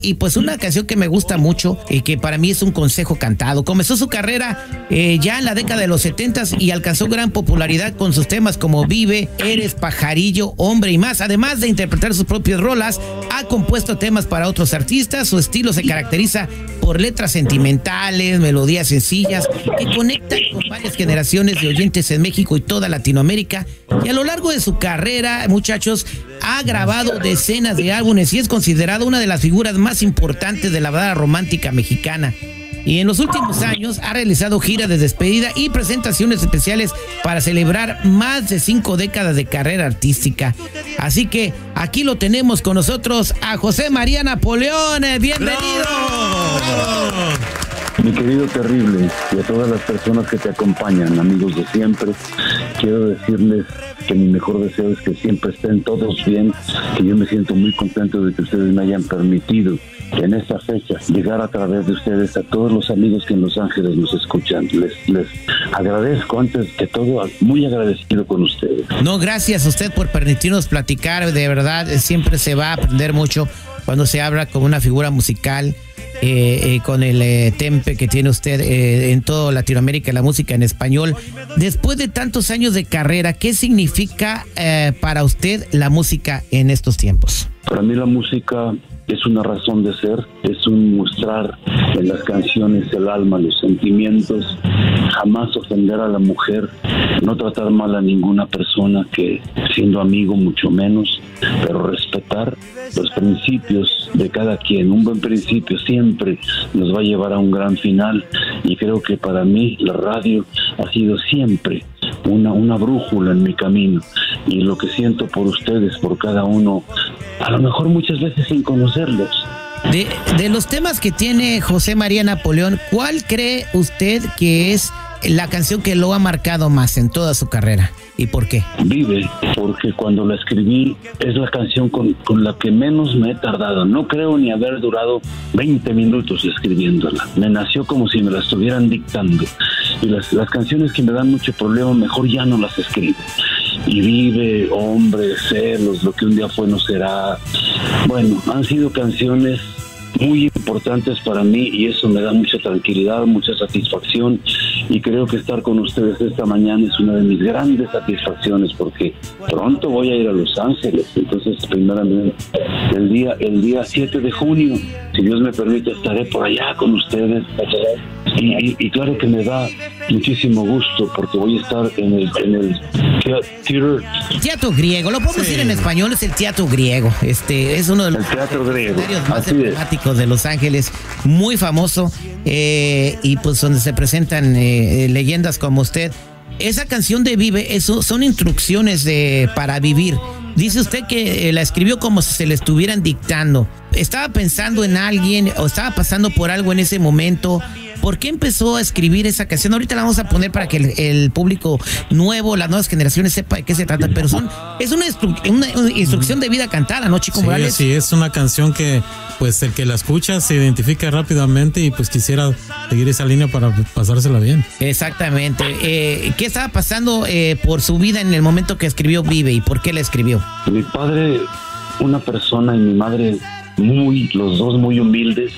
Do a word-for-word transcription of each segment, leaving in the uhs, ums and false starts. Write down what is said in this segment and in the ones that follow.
Y pues una canción que me gusta mucho y que para mí es un consejo cantado. Comenzó su carrera eh, ya en la década de los setentas y alcanzó gran popularidad con sus temas como Vive, Eres, Pajarillo, Hombre y más. Además de interpretar sus propias rolas, ha compuesto temas para otros artistas. Su estilo se caracteriza por letras sentimentales, melodías sencillas que conectan con varias generaciones de oyentes en México y toda Latinoamérica. Y a lo largo de su carrera, muchachos, ha grabado decenas de álbumes y es considerado una de las figuras más importantes de la balada romántica mexicana. Y en los últimos años ha realizado giras de despedida y presentaciones especiales para celebrar más de cinco décadas de carrera artística. Así que aquí lo tenemos con nosotros a José María Napoleón. ¡Bienvenido! ¡Bravo! Mi querido Terrible, y a todas las personas que te acompañan, amigos de siempre, quiero decirles que mi mejor deseo es que siempre estén todos bien, que yo me siento muy contento de que ustedes me hayan permitido en esta fecha llegar a través de ustedes a todos los amigos que en Los Ángeles nos escuchan. Les, les agradezco, antes que todo, muy agradecido con ustedes. No, gracias a usted por permitirnos platicar, de verdad, siempre se va a aprender mucho cuando se habla con una figura musical. Eh, eh, con el eh, tempe que tiene usted eh, en toda Latinoamérica, la música en español. Después de tantos años de carrera, ¿qué significa eh, para usted la música en estos tiempos? Para mí la música es una razón de ser, es un mostrar en las canciones el alma, los sentimientos, jamás ofender a la mujer, no tratar mal a ninguna persona, que siendo amigo mucho menos, pero respetar los principios de cada quien. Un buen principio siempre nos va a llevar a un gran final, y creo que para mí la radio ha sido siempre una, una brújula en mi camino, y lo que siento por ustedes, por cada uno, a lo mejor muchas veces sin conocerlos. De, de los temas que tiene José María Napoleón, ¿cuál cree usted que es la canción que lo ha marcado más en toda su carrera? ¿Y por qué? Vive, porque cuando la escribí es la canción con, con la que menos me he tardado. No creo ni haber durado veinte minutos escribiéndola. Me nació como si me la estuvieran dictando. Y las, las canciones que me dan mucho problema, mejor ya no las escribo. Y Vive, Hombre, Celos, Lo que un día fue no será. Bueno, han sido canciones muy importantes para mí, y eso me da mucha tranquilidad, mucha satisfacción, y creo que estar con ustedes esta mañana es una de mis grandes satisfacciones, porque pronto voy a ir a Los Ángeles. Entonces, primeramente, el día el día siete de junio, si Dios me permite, estaré por allá con ustedes, y, y, y claro que me da muchísimo gusto, porque voy a estar en el, en el teatro, teatro griego, lo podemos sí. decir en español, es el Teatro Griego. Este es uno de los escenarios más emblemáticos de Los Ángeles, muy famoso, eh, y pues donde se presentan eh, leyendas como usted. Esa canción de Vive, eso son instrucciones de, para vivir. Dice usted que eh, la escribió como si se le estuvieran dictando. ¿Estaba pensando en alguien o estaba pasando por algo en ese momento? ¿Por qué empezó a escribir esa canción? Ahorita la vamos a poner para que el, el público nuevo, las nuevas generaciones, sepa de qué se trata. Pero son, es una, instru una instrucción de vida cantada, ¿no, Chico sí, Morales? Sí, es una canción que, pues, el que la escucha se identifica rápidamente, y pues quisiera seguir esa línea para pasársela bien. Exactamente. Eh, ¿Qué estaba pasando eh, por su vida en el momento que escribió Vive, y por qué la escribió? Mi padre, una persona, y mi madre, muy, los dos muy humildes,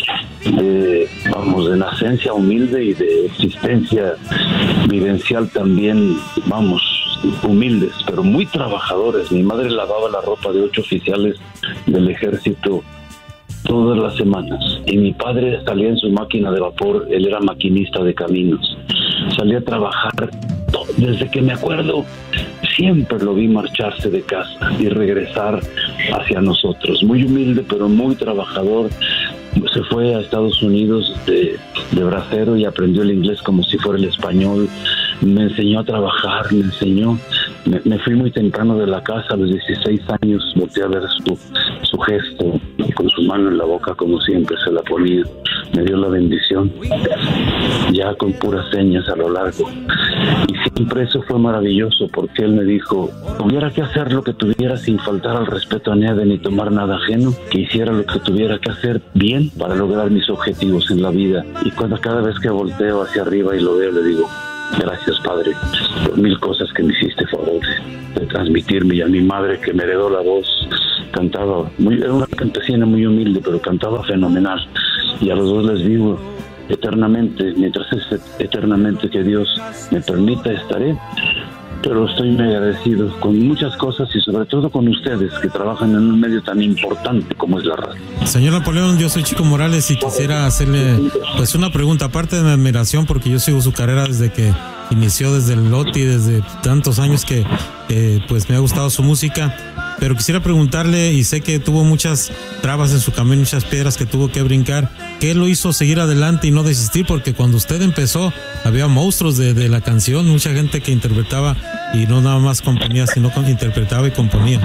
de, vamos, de nacencia humilde y de existencia vivencial también, vamos, humildes, pero muy trabajadores. Mi madre lavaba la ropa de ocho oficiales del ejército todas las semanas, y mi padre salía en su máquina de vapor. Él era maquinista de caminos, salía a trabajar. Desde que me acuerdo, siempre lo vi marcharse de casa y regresar hacia nosotros. Muy humilde, pero muy trabajador. Se fue a Estados Unidos de, de bracero y aprendió el inglés como si fuera el español. Me enseñó a trabajar, me enseñó. Me, me fui muy temprano de la casa, a los dieciséis años, volteé a ver su, su gesto, con su mano en la boca, como siempre se la ponía. Me dio la bendición, ya con puras señas a lo largo. Y siempre eso fue maravilloso, porque él me dijo, tuviera que hacer lo que tuviera sin faltar al respeto a nadie ni tomar nada ajeno, que hiciera lo que tuviera que hacer bien para lograr mis objetivos en la vida. Y cuando cada vez que volteo hacia arriba y lo veo, le digo, Gracias, Padre, por mil cosas que me hiciste favor de, de transmitirme, y a mi madre que me heredó la voz. Cantaba, muy, era una campesina muy humilde, pero cantaba fenomenal. Y a los dos les digo, eternamente, mientras es eternamente que Dios me permita, estaré. Pero estoy muy agradecido con muchas cosas y sobre todo con ustedes que trabajan en un medio tan importante como es la radio. Señor Napoleón, yo soy Chico Morales y quisiera hacerle pues una pregunta, aparte de mi admiración, porque yo sigo su carrera desde que inició, desde el Loti, desde tantos años que eh, pues me ha gustado su música. Pero quisiera preguntarle, y sé que tuvo muchas trabas en su camino, muchas piedras que tuvo que brincar, ¿qué lo hizo seguir adelante y no desistir? Porque cuando usted empezó, había monstruos de, de la canción, mucha gente que interpretaba y no nada más componía, sino que interpretaba y componía.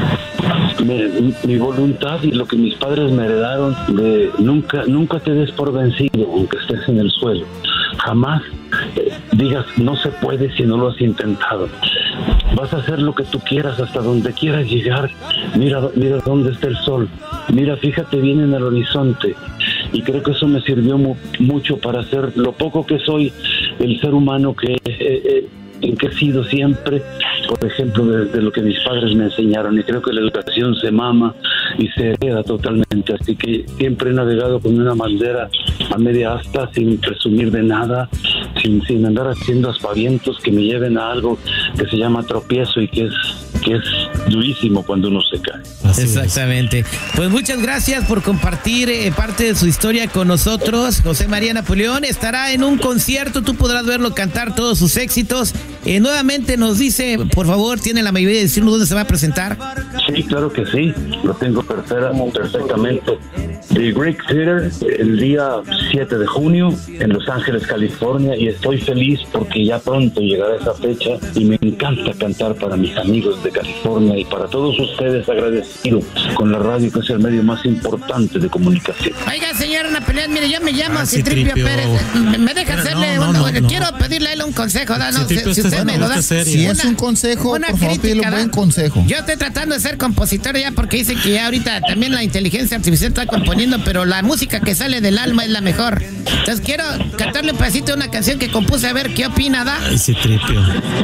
Mi, mi voluntad y lo que mis padres me heredaron de nunca, nunca te des por vencido, aunque estés en el suelo. Jamás eh, digas no se puede si no lo has intentado. Vas a hacer lo que tú quieras hasta donde quieras llegar. Mira, mira dónde está el sol. Mira, fíjate bien en el horizonte. Y creo que eso me sirvió mu mucho para ser lo poco que soy, el ser humano que, eh, eh, en que he sido siempre. Por ejemplo, de, de lo que mis padres me enseñaron. Y creo que la educación se mama y se hereda totalmente. Así que siempre he navegado con una bandera a media asta, sin presumir de nada, sin, sin andar haciendo aspavientos que me lleven a algo que se llama tropiezo y que es, que es durísimo cuando uno se cae. Así Exactamente. Es. Pues muchas gracias por compartir eh, parte de su historia con nosotros. José María Napoleón estará en un concierto, tú podrás verlo cantar todos sus éxitos. Eh, nuevamente nos dice, por favor, tiene la mayoría de decirnos dónde se va a presentar. Sí, claro que sí, lo tengo perfectamente. The Greek Theater, el día siete de junio en Los Ángeles, California, y estoy feliz porque ya pronto llegará esa fecha y me encanta cantar para mis amigos de California y para todos ustedes, agradecido con la radio, que es el medio más importante de comunicación. Oiga, señor Napoleón, mire, yo me llamo ah, Citripio Pérez. ¿Me deja hacerle no, no, un, no, quiero no. pedirle a él un consejo? ¿no? Si, si usted me lo da. Si es un consejo, una por favor, pídele un buen consejo. Yo estoy tratando de ser compositor ya porque dicen que ya ahorita también la inteligencia artificial está componiendo, pero la música que sale del alma es la mejor. Entonces quiero cantarle un pedacito de una canción que compuse, a ver qué opina, ¿da? Ay, Citripio.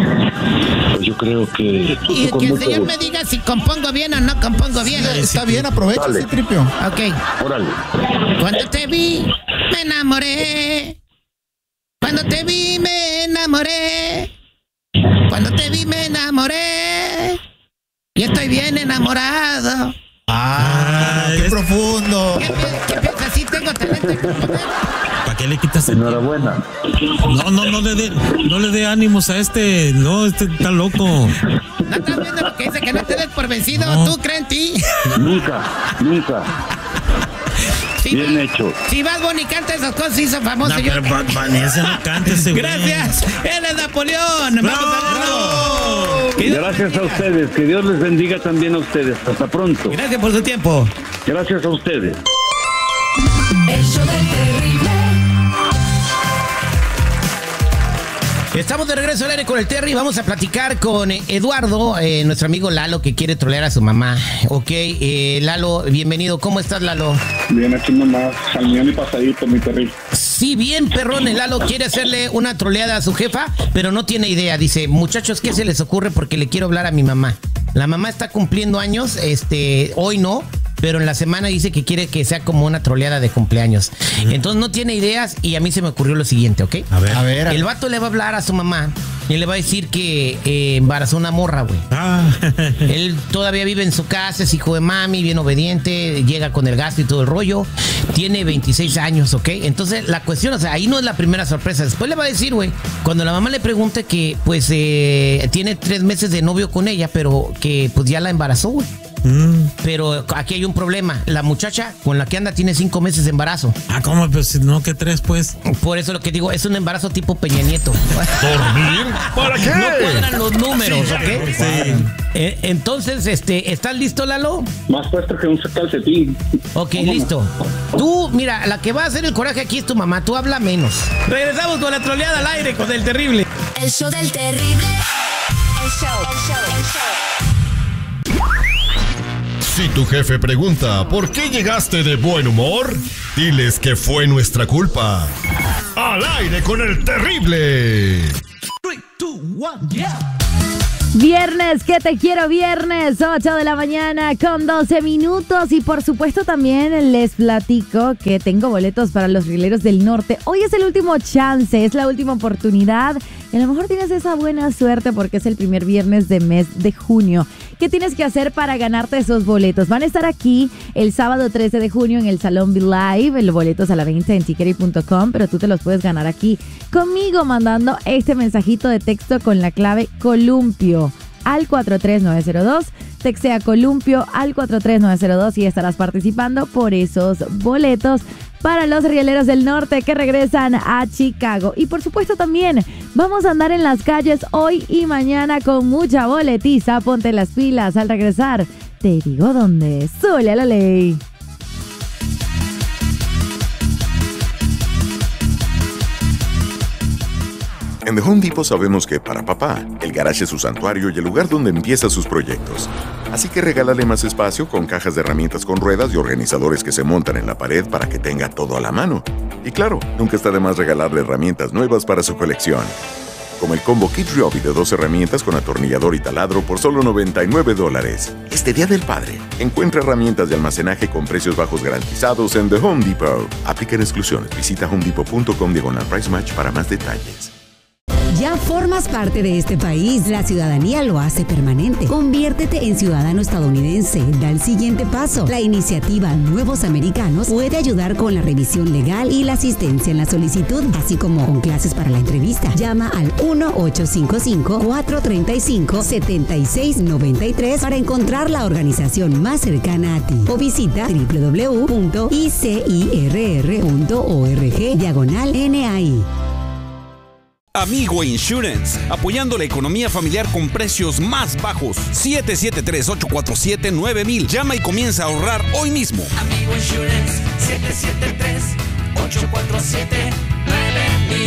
Pues yo creo que... Y que el señor me diga si compongo bien o no compongo bien. Sí, está bien, aprovecha, Dale. Citripio. Ok. Órale. Cuando te vi, me enamoré. Cuando te vi, me enamoré. Cuando te vi, me enamoré. Y estoy bien enamorado. ¡Ah! ¡Qué es... profundo! ¿Qué, ¿Qué piensas? Sí tengo talento de componer. ¿Para qué le quitas el Enhorabuena. No, no, no le dé no le dé ánimos a este. No, este está loco. ¿No estás viendo lo que dice? Que no te des por vencido. No. ¿Tú crees en ti? Nunca, nunca. Sí, bien va, hecho. Si Bad Bunny canta esas cosas, se hizo famoso. No, pero Bad Bunny ese no canta ese güey. Gracias. Él es Napoleón. ¡Bravo! ¡Bravo! Gracias a ustedes. Que Dios les bendiga también a ustedes. Hasta pronto. Gracias por su tiempo. Gracias a ustedes. El show del terrible. Estamos de regreso al aire con el Terry. Vamos a platicar con Eduardo, eh, nuestro amigo Lalo, que quiere trolear a su mamá. Ok, eh, Lalo, bienvenido. ¿Cómo estás, Lalo? Bien, aquí nomás, al millón y pasadito, mi Terry. Sí, bien, perrón. El Lalo quiere hacerle una troleada a su jefa, pero no tiene idea. Dice, muchachos, ¿qué se les ocurre? Porque le quiero hablar a mi mamá. La mamá está cumpliendo años, este, hoy no, pero en la semana dice que quiere que sea como una troleada de cumpleaños. Uh-huh. Entonces no tiene ideas y a mí se me ocurrió lo siguiente, ¿ok? A ver. A ver. El vato le va a hablar a su mamá y le va a decir que eh, embarazó una morra, güey. Ah. Él todavía vive en su casa, es hijo de mami, bien obediente, llega con el gasto y todo el rollo. Tiene veintiséis años, ¿ok? Entonces la cuestión, o sea, ahí no es la primera sorpresa. Después le va a decir, güey, cuando la mamá le pregunte que, pues, eh, tiene tres meses de novio con ella, pero que, pues, ya la embarazó, güey. Mm. Pero aquí hay un problema. La muchacha con la que anda tiene cinco meses de embarazo. Ah, ¿cómo? Pues no, que tres, pues. Por eso lo que digo, es un embarazo tipo Peña Nieto. ¿Dormir? ¿Para qué? No cuadran los números, sí, ¿ok? Sí. Eh, entonces, este, ¿estás listo, Lalo? Más puesto que un calcetín. Ok, listo. Tú, mira, la que va a hacer el coraje aquí es tu mamá. Tú habla menos. Regresamos con la troleada al aire con el terrible. El show del terrible. El show, el show, el show. Si tu jefe pregunta ¿por qué llegaste de buen humor? Diles que fue nuestra culpa. Al aire con el terrible. one, yeah. Viernes, que te quiero viernes, ocho de la mañana con doce minutos y por supuesto también les platico que tengo boletos para los Rieleros del Norte. Hoy es el último chance, es la última oportunidad y a lo mejor tienes esa buena suerte porque es el primer viernes de mes de junio. ¿Qué tienes que hacer para ganarte esos boletos? Van a estar aquí el sábado trece de junio en el Salón Be Live, los boletos a la venta en tickety punto com, pero tú te los puedes ganar aquí conmigo mandando este mensajito de texto con la clave Columpio al cuatro tres nueve cero dos, textea Columpio al cuatro tres nueve cero dos y estarás participando por esos boletos para los Rieleros del Norte que regresan a Chicago. Y por supuesto también vamos a andar en las calles hoy y mañana con mucha boletiza. Ponte las pilas al regresar. Te digo dónde. Súbele a la ley. En The Home Depot sabemos que para papá, el garage es su santuario y el lugar donde empieza sus proyectos. Así que regálale más espacio con cajas de herramientas con ruedas y organizadores que se montan en la pared para que tenga todo a la mano. Y claro, nunca está de más regalarle herramientas nuevas para su colección. Como el combo Kid Ryobi de dos herramientas con atornillador y taladro por solo noventa y nueve dólares. Este Día del Padre, encuentra herramientas de almacenaje con precios bajos garantizados en The Home Depot. Aplican exclusiones. Visita homedepot punto com diagonal price match para más detalles. Ya formas parte de este país. La ciudadanía lo hace permanente. Conviértete en ciudadano estadounidense. Da el siguiente paso. La iniciativa Nuevos Americanos puede ayudar con la revisión legal y la asistencia en la solicitud, así como con clases para la entrevista. Llama al uno ocho cinco cinco, cuatro tres cinco, siete seis nueve tres para encontrar la organización más cercana a ti. O visita doble u doble u doble u punto i c i r r punto org diagonal N A I. Amigo Insurance, apoyando la economía familiar con precios más bajos. siete siete tres, ocho cuatro siete, nueve mil. Llama y comienza a ahorrar hoy mismo. Amigo Insurance, siete siete tres, ocho cuatro siete, nueve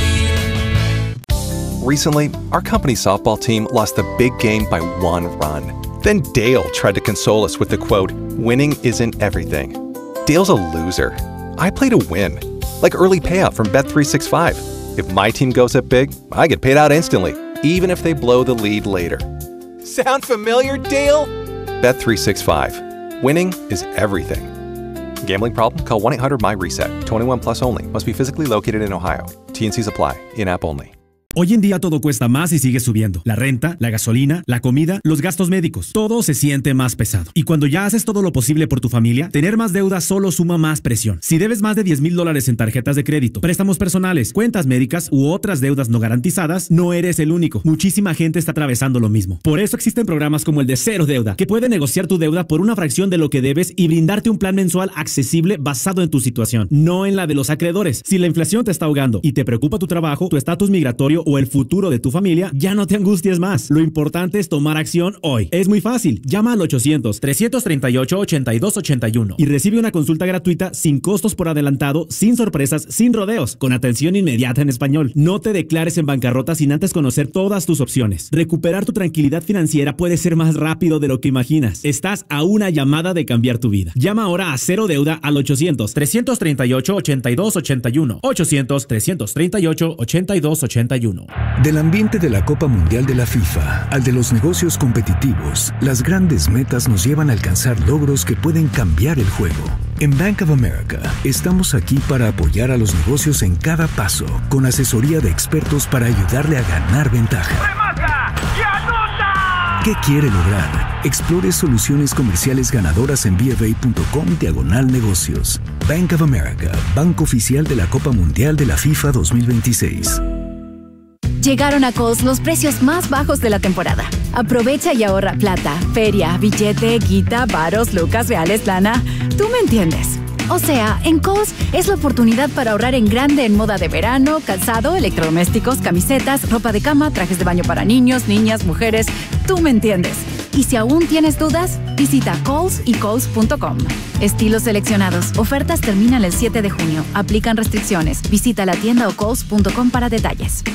mil. Recently, our company softball team lost a big game by one run. Then Dale tried to console us with the quote, "Winning isn't everything." Dale's a loser. I play to win. Like early payout from Bet three sixty-five. If my team goes up big, I get paid out instantly, even if they blow the lead later. Sound familiar, Dale? Bet three sixty-five. Winning is everything. Gambling problem? Call one eight hundred M Y RESET. twenty-one plus only. Must be physically located in Ohio. T and Cs apply. In-app only. Hoy en día todo cuesta más y sigue subiendo. La renta, la gasolina, la comida, los gastos médicos. Todo se siente más pesado. Y cuando ya haces todo lo posible por tu familia, tener más deuda solo suma más presión. Si debes más de diez mil dólares en tarjetas de crédito, préstamos personales, cuentas médicas u otras deudas no garantizadas, no eres el único. Muchísima gente está atravesando lo mismo. Por eso existen programas como el de Cero Deuda, que puede negociar tu deuda por una fracción de lo que debes y brindarte un plan mensual accesible basado en tu situación, no en la de los acreedores. Si la inflación te está ahogando y te preocupa tu trabajo, tu estatus migratorio o el futuro de tu familia, ya no te angusties más. Lo importante es tomar acción hoy. Es muy fácil. Llama al ochocientos, trescientos treinta y ocho, ochenta y dos ochenta y uno y recibe una consulta gratuita sin costos por adelantado, sin sorpresas, sin rodeos, con atención inmediata en español. No te declares en bancarrota sin antes conocer todas tus opciones. Recuperar tu tranquilidad financiera puede ser más rápido de lo que imaginas. Estás a una llamada de cambiar tu vida. Llama ahora a Cero Deuda al ochocientos, trescientos treinta y ocho, ochenta y dos ochenta y uno. ochocientos, trescientos treinta y ocho, ochenta y dos ochenta y uno. Del ambiente de la Copa Mundial de la FIFA al de los negocios competitivos, las grandes metas nos llevan a alcanzar logros que pueden cambiar el juego. En Bank of America estamos aquí para apoyar a los negocios en cada paso, con asesoría de expertos para ayudarle a ganar ventaja. ¡Remata! ¡Y anota! ¿Qué quiere lograr? Explore soluciones comerciales ganadoras en b f a punto com diagonal negocios. Bank of America, banco oficial de la Copa Mundial de la FIFA dos mil veintiséis. Llegaron a Kohl's los precios más bajos de la temporada. Aprovecha y ahorra plata, feria, billete, guita, varos, lucas, reales, lana. Tú me entiendes. O sea, en Kohl's es la oportunidad para ahorrar en grande en moda de verano, calzado, electrodomésticos, camisetas, ropa de cama, trajes de baño para niños, niñas, mujeres. Tú me entiendes. Y si aún tienes dudas, visita Kohl's y Kohl's punto com. Estilos seleccionados. Ofertas terminan el siete de junio. Aplican restricciones. Visita la tienda o Kohl's punto com para detalles.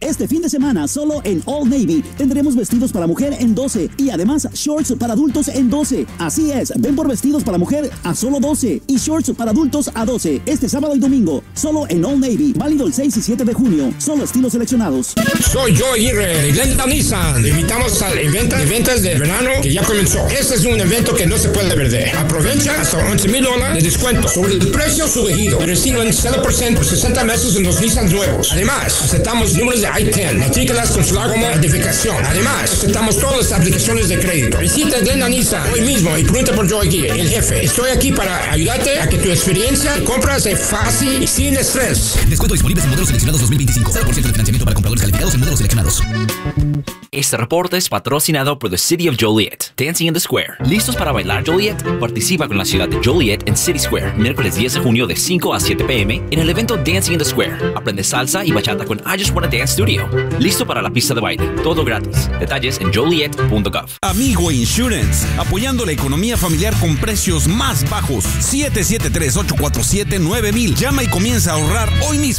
Este fin de semana, solo en Old Navy, tendremos vestidos para mujer en doce y además shorts para adultos en doce. Así es, ven por vestidos para mujer a solo doce y shorts para adultos a doce. Este sábado y domingo, solo en Old Navy, válido el seis y siete de junio. Solo estilos seleccionados. Soy yo, Aguirre, de Glenda Nissan. Te invitamos al evento de ventas de verano que ya comenzó. Este es un evento que no se puede perder. Aprovecha hasta once mil dólares de descuento sobre el precio subido. Reciben cero por ciento por sesenta meses en los Nissan nuevos. Además, aceptamos números de I diez, matrículas con su como identificación. Además, aceptamos todas las aplicaciones de crédito. Visita Glenda Nissan hoy mismo y pregunta por Joe Aguirre, el jefe. Estoy aquí para ayudarte a que tu experiencia de compra sea fácil y sin estrés. Descuento disponibles en modelos seleccionados dos mil veinticinco. cero por ciento de financiamiento para compradores calificados en modelos seleccionados. Este reporte es patrocinado por The City of Joliet. Dancing in the Square. ¿Listos para bailar Joliet? Participa con la ciudad de Joliet en City Square, miércoles diez de junio de cinco a siete p m en el evento Dancing in the Square. Aprende salsa y bachata con I Just Wanna Dance Studio. Listo para la pista de baile. Todo gratis. Detalles en joliet punto gov. Amigo Insurance. Apoyando la economía familiar con precios más bajos. siete siete tres, ocho cuatro siete, nueve mil. Llama y comienza a ahorrar hoy mismo.